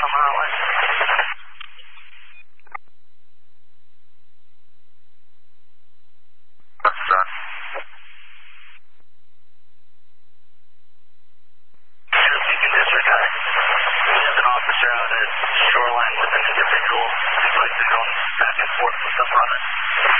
on my hotline. What's that? Beacon District, hi. We have an officer out at Shoreline with an individual who'd like to go back and forth with the runner.